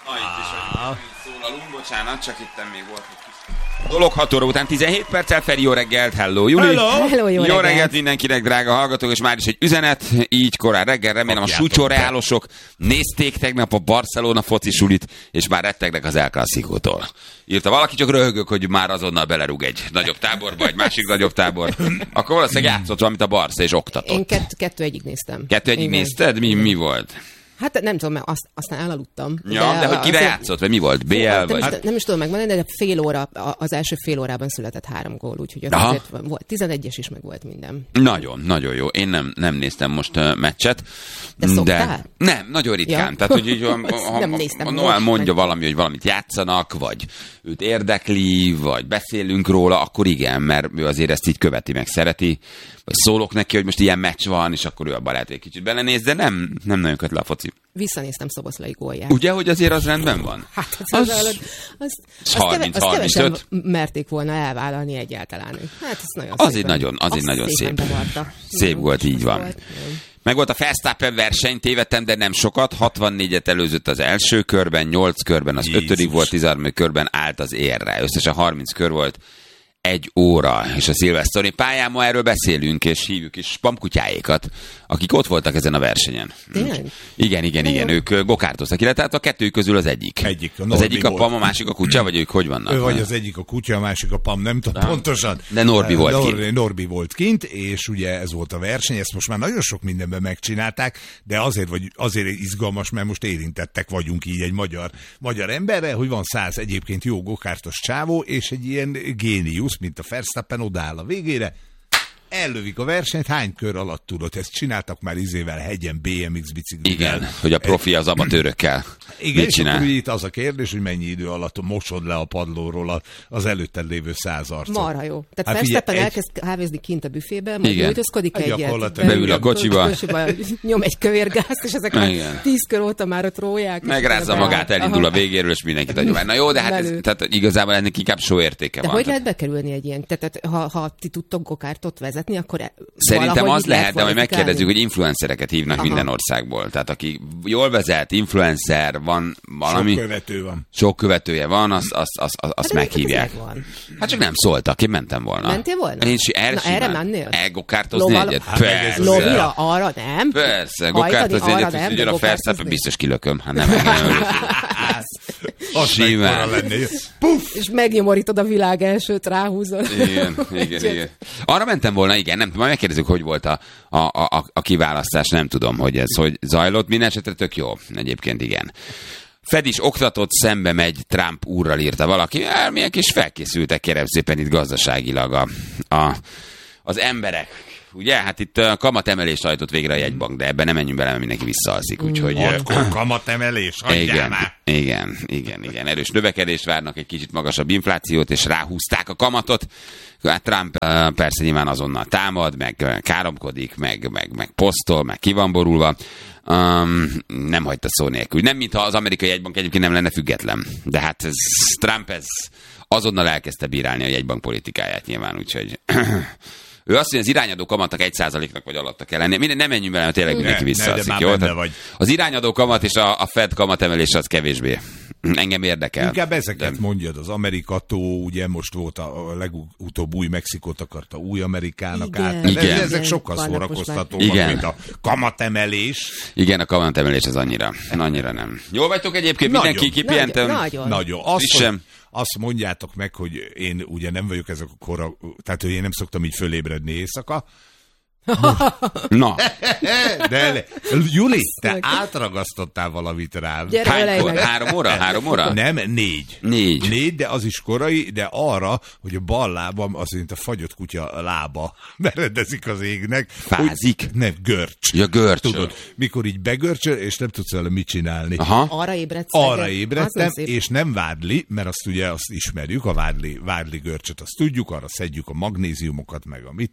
Itt is szólalunk, bocsánat, csak itt még volt egy kis dolog. 6 óra után 17 perccel. Feri, jó reggelt, hello Juli. Hello, jó reggelt mindenkinek, drága hallgatók, és már is egy üzenet, így korán reggel, remélem a súcsoreálosok nézték tegnap a Barcelona foci sulit, és már rettegnek az El Clasicótól. Írta valaki, csak röhögök, hogy már azonnal belerúg egy nagyobb táborba, egy másik nagyobb tábor. Akkor valószínűleg játszott valamit a Barca, és oktatott. Én 2-1-ig néztem. 2-1-ig nézted? Mi volt? Hát nem tudom, mert aztán elaludtam. Ja, de hogy kire játszott, vagy mi volt? BL vagy? Nem is tudom megmondani, de az első fél órában született 3 gól, úgyhogy volt 11-es is, meg volt minden. Nagyon jó. Én nem néztem most meccset. De szoktál? Nem, nagyon ritkán. Ja. Tehát, hogy így, ha Noel mondja valami, hogy valamit játszanak, vagy őt érdekli, vagy beszélünk róla, akkor igen, mert ő azért ezt így követi, meg szereti. Vagy szólok neki, hogy most ilyen meccs van, és akkor ő abban lehet egy kicsit belenéz, de nem nagyon köt le a foci. Visszanéztem Szoboszlai gólját. Ugye, hogy azért az rendben van? Hát az 30-35. Kevesen merték volna elvállalni egyáltalán. Hát ez nagyon az egy nagyon szép. Szép volt, így van. Meg volt a Verstappen verseny, tévedtem, de nem sokat. 64-et előzött az első körben, 8 körben, az 5. volt, 13. körben állt az érre. Összesen 30 kör volt. 1 óra, és a szilveszteri pályán ma erről beszélünk, és hívjuk is spamkutyáékat, akik ott voltak ezen a versenyen. Igen, ők gokártoztak, illetve a kettőjük közül az egyik. Az egyik a Pam, a másik a kutya, vagy ők hogy vannak? Ő vagy az egyik a kutya, a másik a Pam, nem tudom pontosan. De Norbi volt kint. Norbi volt kint, és ugye ez volt a verseny, ezt most már nagyon sok mindenben megcsinálták, de azért izgalmas, mert most érintettek vagyunk így egy magyar emberre, hogy van 100 egyébként jó gokártos csávó, és egy ilyen géniusz, mint a Verstappen odaáll a végére, ellövik a versenyt, hány kör alatt tudod? Ezt csináltak már izével hegyen, BMX biciklivel. Igen, hogy a profi az amatőrökkel. Igen, és akkor itt az a kérdés, hogy mennyi idő alatt mosod le a padlóról az előtted lévő 100 arcot. Marha jó. Tehát Verstappen elkezd kávézni kint a büfébe, majd öltözködik egyet. Beül a kocsiba. Nyom egy kövérgázt, és ezek már 10 kör óta már ott róják. Megrázza magát, elindul a végéről, és mindenkit adja. Na jó, de hát tehát igazából ennek inkább show értéke van. De hogy lehet bekerülni egy ilyen? Tehát ha ti tudtok gokártot vezetni, akkor szerintem az lehet, de majd megkérdezzük, hogy influencereket hívnak minden országból. Tehát aki jól vezet, influencer, van valami... Sok követője van, azt meghívják. Hát csak nem szóltak, én mentem volna. Mentél volna? Erre mennél? Gokártozni egyet? Persze. Lovira, arra nem? Persze, gokártozni egyet, hogy ugyan a Verstappen biztos kilököm. Hát nem engem. Simán. És megnyomorítod a világ elsőt, ráhúzod. Igen. Arra mentem volna, igen, nem tudom, majd megkérdezzük, hogy volt a kiválasztás, nem tudom, hogy ez hogy zajlott. Minden esetre tök jó, egyébként igen. Fed is oktatott, szembe megy Trump úrral, írta valaki. Milyen kis felkészültek, kérem szépen itt gazdaságilag az emberek. Ugye? Hát itt kamatemelést hajtott végre a jegybank, de ebben nem menjünk bele, mert mindenki visszaalszik. Úgyhogy... kamatemelés? Igen. Erős növekedést várnak, egy kicsit magasabb inflációt, és ráhúzták a kamatot. Hát Trump persze nyilván azonnal támad, meg káromkodik, meg posztol, meg ki van borulva. Nem hagyta szó nélkül. Nem, mintha az amerikai jegybank egyébként nem lenne független. De hát Trump azonnal elkezdte bírálni a jegybank politikáját nyilván, úgyhogy... Ő azt mondja, az irányadó kamatnak 1%-nak vagy alatta kell lenni. Nem menjünk bele, mert tényleg mindenki visszaaszik, jó? Az irányadó kamat és a Fed kamatemelés az kevésbé. Engem érdekel. Inkább ezeket mondjad, az Amerikató, ugye most volt a legutóbb új Mexikót akarta új Amerikának át. Igen. Ezek sokkal szórakoztatóak, mint a kamatemelés. Igen, a kamatemelés az annyira nem. Jól vagytok egyébként? Mindenki kipihentem? Nagyon. Azt mondjátok meg, hogy én ugye nem vagyok ezek a tehát hogy én nem szoktam így fölébredni éjszaka. Na. De Juli, te átragasztottál valamit rám. Hánykor? 3 óra? Nem, 4. 4, de az is korai, de arra, hogy a bal lábam az, mint a fagyott kutya lába meredezik az égnek. Fázik? Nem, görcs. Ja, görcs. Tudod, mikor így begörcsöl, és nem tudsz vele mit csinálni. Aha. Arra ébredtem, és nem vádli, mert azt ismerjük, a vádli görcsöt, azt tudjuk, arra szedjük a magnéziumokat, meg a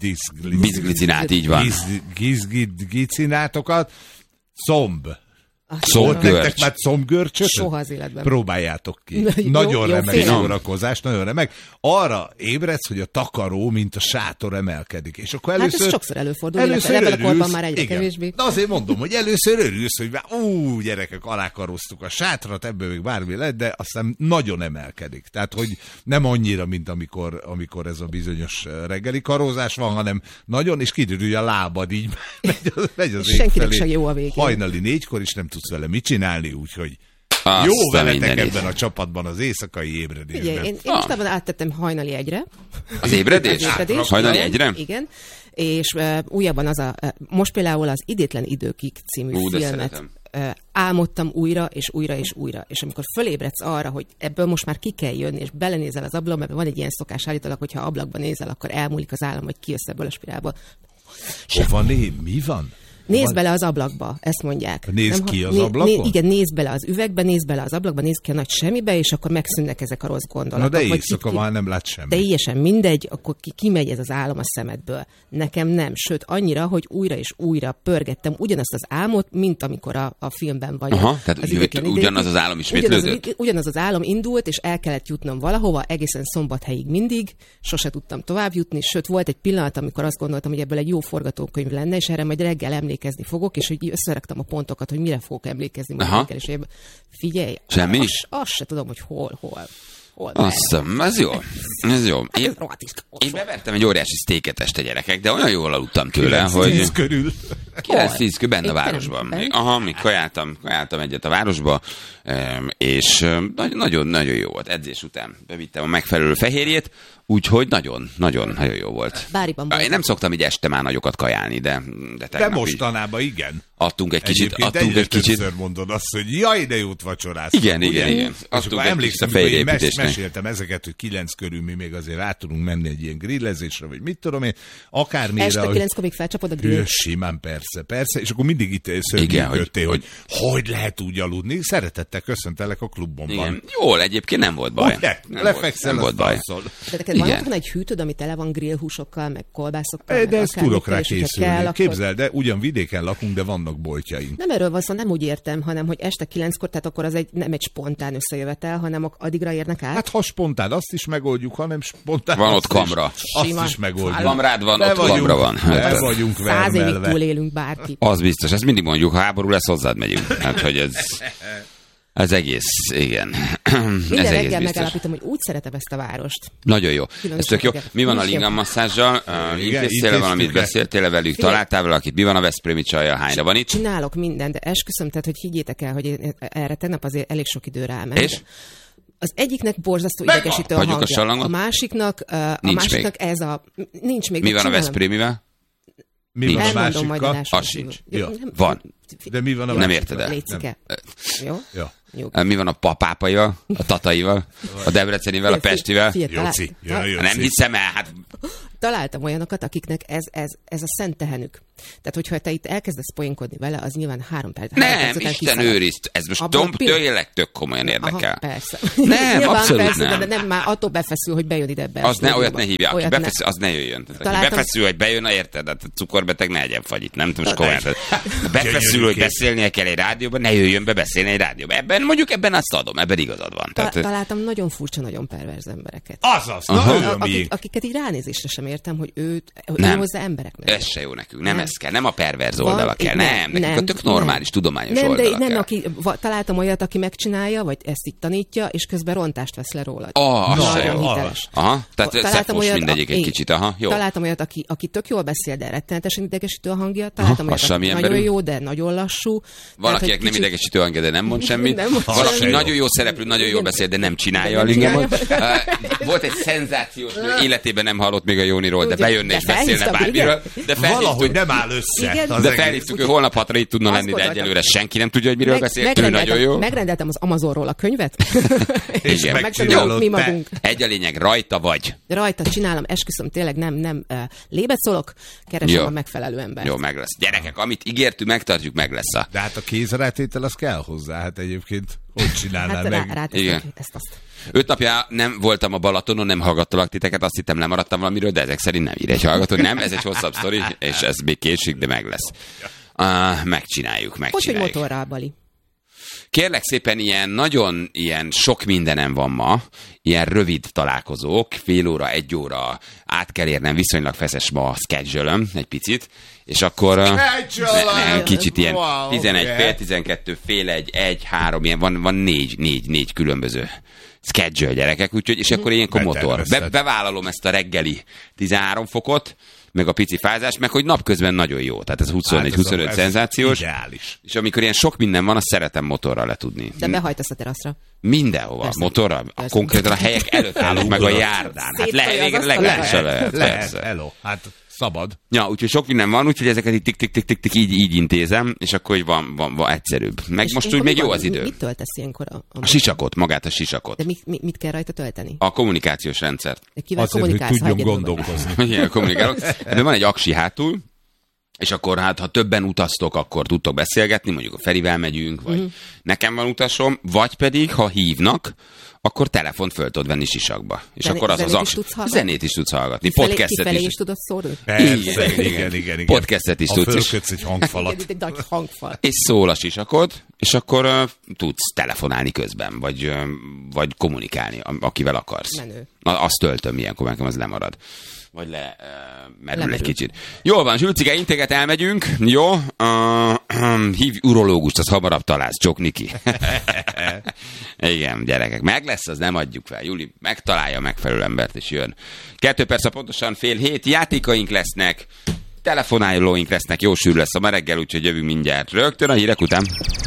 bizglicinát, így van. Gizglicinátokat. Szomb. Szombgörcs. Már szombgörcsöt? Soha az életben. Próbáljátok ki. Nagyon remek szórakozás, nagyon remek. Arra ébredsz, hogy a takaró, mint a sátor emelkedik. És akkor először... Hát ez sokszor előfordul, ebben a korban már egyre kevésbé. De azért mondom, hogy először örülsz, hogy gyerekek, alákaroztuk a sátrat, ebből még bármi lett, de aztán nagyon emelkedik. Tehát, hogy nem annyira, mint amikor ez a bizonyos reggeli karózás van, hanem nagyon, és kiderül, hogy a lábad így megy az ég senkinek felé. sem jó a végén. Hajnali 4-kor is nem tudsz vele mit csinálni, úgyhogy Azt jó veletek mindenit. ebben a csapatban az éjszakai ébredésben. Ugye, én mostában áttettem hajnali 1-re. Az ébredés? Hajnali 1-re? Igen. És újabban most például az Idétlen időkig című filmet álmodtam újra, és újra, és újra. És amikor fölébredsz arra, hogy ebből most már ki kell jönni, és belenézel az ablakba, mert van egy ilyen szokás állítólag, hogyha ablakba nézel, akkor elmúlik az állam, hogy kijössz ebből a spirálból. Mi van? Nézd bele az ablakba, ezt mondják. Nézd ki az ablakba? Igen, nézd bele az üvegbe, nézd bele az ablakba, nézd ki a nagy semmibe, és akkor megszűnnek ezek a rossz gondolatok. Na de éjszaka már nem lát semmit. Teljesen mindegy, akkor kimegy ez az álom a szemedből. Nekem nem, sőt annyira, hogy újra és újra pörgettem ugyanazt az álmot, mint amikor a filmben vagyok. Aha, tehát ugyanaz az álom ismétlődött? Ugyanaz az álom indult, és el kellett jutnom valahova, egészen Szombathelyig mindig, sose tudtam tovább jutni, sőt volt egy pillanat, amikor azt gondoltam, hogy ebből egy jó forgatókönyv lenne, és erre majd reggel emlékezni fogok, és hogy összeraktam a pontokat, hogy mire fogok emlékezni. És figyelj, semmi? Azt se tudom, hogy hol. Awesome, ez jó. Ez jó. Én bevertem egy óriási sztéket este, gyerekek, de olyan jól aludtam tőle, hogy... 9-10 körül. 9-10 körül benne a városban. Még kajáltam egyet a városba, és nagyon jó volt. Edzés után bevittem a megfelelő fehérjét, úgyhogy nagyon jó volt. Én nem szoktam így este már nagyokat kajálni, de De mostanában igen. Adtunk egy kicsit. Többször mondod azt, hogy jaj, de jót vacsoráztunk. Igen. Adtunk egy kicsit a fejlépítésnek. Meséltem ezeket, hogy 9 körül mi még azért rá tudunk menni egy ilyen grillezésre, vagy mit tudom én. Akármire. Este 9-kor még felcsapod a grill. Simán, persze. És akkor mindig itt szörnyűködtél, hogy lehet úgy aludni. Szeretettel köszöntelek a klubomban. Igen. Jól, egyébként nem volt baj. Lefekszel, volt baj. De neked van otthon egy hűtőd, ami tele van grillhúsokkal, meg kolbászokkal? De ezt tudok rá készülni. Képzeld, de ugyan vidéken lakunk, de vannak boltjaink. Nem erről van szó, nem úgy értem, hanem hogy este 9-kor, tehát akkor az nem egy spontán összejövetel, hanem addigra érnek át. Hát ha spontán, azt is megoldjuk, hanem spontán. Van ott kamra. Azt is megoldjuk. Kamrád van, ott kamra van. Le vagyunk 100 évig túlélünk bárki. Az biztos, ezt mindig mondjuk, ha háború lesz, hozzád megyünk. Hát, hogy ez egész, igen. Minden reggel megállapítom, hogy úgy szeretem ezt a várost. Nagyon jó. Ez tök jó. Mi van a lingam masszázsal? Intéztél valamit, beszéltél velük, találtál valakit? Mi van a veszprémi csajjal? Hányra van itt? Csinálok mindent, de esküszöm, tehát, hogy higgyétek el, hogy erre tegnap azért elég sok idő ráment. És? Az egyiknek borzasztó idegesítő a hangja. A másiknak ez a... Nincs még. Mi van a veszprémivel? Mi van a másikkal? Az sincs. Van. De mi van a nem érted el? Lécike. Jó? Mi van a papápaival, a tataival, a debrecenivel, a pestivel? Jóci. Nem hiszem el, hát... Találtam olyanokat, akiknek ez a szent tehenük. Tehát, hogyha te itt elkezdesz poénkodni vele, az nyilván 3 perc. Nem, Isten őrizt. Ez most tényleg tök komolyan érdekel. Aha, persze. Nem, abszolút persze, nem. De nem már attól befeszül, hogy bejön ide be. Olyat ne hívja. Aki befeszül, az ne jöjjön. Aki befeszül, hogy bejön, érted? Hát cukorbeteg ne egyen fagyit. Nem tudom, komolyan. Befeszül, hogy beszélnie kell egy rádióban, ne jöjjön be beszélni egy rádióban. Ebben azt adom, ebben igazad van. Találtam nagyon furcsa, nagyon perverz embereket. Azaz, akiket így ránézésre sem értem, hogy ő hozzá embereknek. Ez se jó nekünk, nem ez kell, nem a perverz oldala kell, nekünk a tök normális, tudományos oldala kell. Találtam olyat, aki megcsinálja, vagy ezt így tanítja, és közben rontást vesz le rólad. Az se jó. Aha, tehát szefos mindegyik egy kicsit, jó. Találtam olyat, aki tök jól beszél, de rettenetesen idegesítő a hangja. Találtam olyat, aki nagyon jó, de nagyon lassú. Van, akinek nem idegesítő hangja, de nem mond semmit. Van, aki nagyon jó szereplő, nagyon jól beszél, de nem csinálja a lingemot. Volt egy szenzációs életében nem hallott még a Jóniról, de bejönne és beszélne bármiről. Valahogy nem áll össze. De felhívtuk, hogy holnap 6-ra itt tudna lenni, de egyelőre senki nem tudja, hogy miről beszél. Ő nagyon jó. Megrendeltem az Amazonról a könyvet. És megcsinálod mi magunk. Egy a lényeg, rajta vagy. Rajta csinálom, esküszöm, tényleg nem lébet szólok, keresem a megfelelő embert. Jó, meg lesz. Gyerekek, amit ígértünk, megtartjuk, meg lesz. De hát a kézrátétel az kell hozzá, hát egyébként hogy csinálnál meg? Igen. Ezt-azt. 5 napja nem voltam a Balatonon, nem hallgattalak titeket, azt hittem lemaradtam valamiről, de ezek szerint nem ír egy hallgató. Nem, ez egy hosszabb sztori, és ez még késik, de meg lesz. Megcsináljuk. Hogy motorral, Bali? Kérlek szépen, nagyon sok mindenem van ma, ilyen rövid találkozók, fél óra, 1 óra, át kell érnem, viszonylag feszes ma a schedule-öm egy picit, és akkor kicsit ilyen 11, fél 12, fél 1, 3, ilyen van 4 különböző schedule, gyerekek, úgyhogy, és akkor ilyenkor motor. Bevállalom ezt a reggeli 13 fokot, meg a pici fázás, meg hogy napközben nagyon jó. Tehát ez 24-25 szenzációs. Ideális. És amikor ilyen sok minden van, azt szeretem motorral letudni. De behajtasz a teraszra. Mindenhova. Persze. Motorral. Persze. Konkrétan a helyek előtt állunk, meg a járdán. Hát lehet. Hello. Hát szabad. Ja, úgyhogy sok minden van, úgyhogy ezeket így így intézem, és akkor hogy van egyszerűbb. Meg és most úgy még jó az idő. Mit töltesz ilyenkor? A sisakot, magát a sisakot. De mit kell rajta tölteni? A kommunikációs rendszert. De kivel kommunikálsz, hogy tudjon gondolkozni. Igen, kommunikálok. Ebben van egy aksi hátul, és akkor hát, ha többen utaztok, akkor tudtok beszélgetni, mondjuk a Ferivel megyünk, vagy nekem van utasom, vagy pedig, ha hívnak, akkor telefont föl tudod venni sisakba. És akkor az zenét is tudsz hallgatni. Podcastet is. Is tudod szórni? Igen. Podcastet is tudsz. Ha fölkötsz egy hangfalat. Egy nagy hangfal. És szól a sisakod, és akkor tudsz telefonálni közben, vagy kommunikálni, akivel akarsz. Menő. Azt töltöm ilyenkor, nekem az lemarad. Vagy merül egy kicsit. Jól van, Zsülcike, integet elmegyünk. Jó? Hívj urológust, az hamarabb találsz, Csokniki. Igen, gyerekek. Meg lesz, az nem adjuk fel. Júli megtalálja a megfelelő embert, és jön. 2 perc, pontosan 6:30. Játékaink lesznek, telefonálóink lesznek, jó sűrű lesz a ma reggel, úgyhogy jövünk mindjárt rögtön a hírek után.